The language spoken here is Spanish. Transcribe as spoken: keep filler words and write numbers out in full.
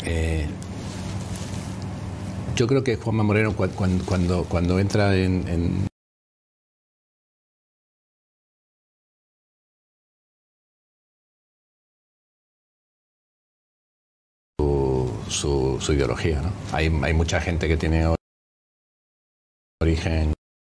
Eh, yo creo que Juanma Moreno cuando, cuando, cuando entra en, en su, su, su ideología, ¿no? Hay, hay mucha gente que tiene origen